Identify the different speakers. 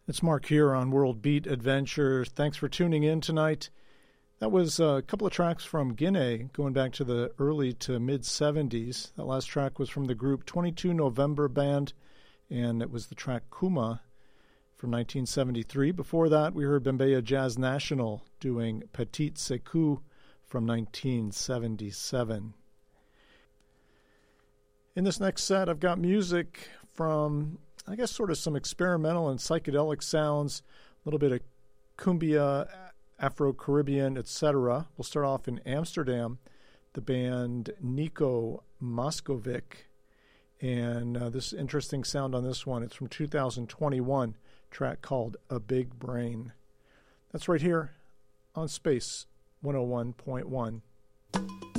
Speaker 1: It's Mark here on World Beat Adventure. Thanks for tuning in tonight. That was a couple of tracks from Guinea, going back to the early to mid-'70s. That last track was from the group 22 November Band, and it was the track Kuma from 1973. Before that, we heard Bembeya Jazz National doing Petit Sekou from 1977. In this next set, I've got music from, I guess, sort of some experimental and psychedelic sounds, a little bit of cumbia, Afro-Caribbean, etc. We'll start off in Amsterdam, the band Nico Moscovic, and this interesting sound on this one. It's from 2021, track called A Big Brain. That's right here on Space 101.1.